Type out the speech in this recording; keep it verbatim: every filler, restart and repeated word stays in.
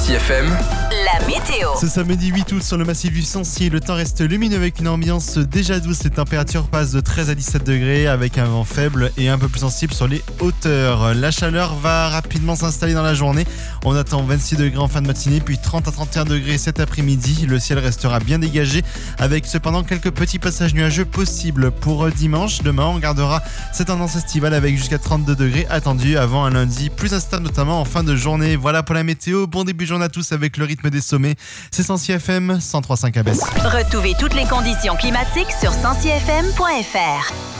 Sancy F M, la météo. Ce samedi huit août sur le massif du Sancy, le temps reste lumineux avec une ambiance déjà douce. Les températures passent de treize à dix-sept degrés avec un vent faible et un peu plus sensible sur les hauteurs. La chaleur va rapidement s'installer dans la journée. On attend vingt-six degrés en fin de matinée, puis trente à trente et un degrés cet après-midi. Le ciel restera bien dégagé avec cependant quelques petits passages nuageux possibles. Pour dimanche, demain, on gardera cette tendance estivale avec jusqu'à trente-deux degrés attendus avant un lundi plus instable, notamment en fin de journée. Voilà pour la météo. Bon début de journée à tous avec le rythme des sommets. C'est Sancy F M cent trois virgule cinq à Besse. Retrouvez toutes les conditions climatiques sur sancy f m point f r.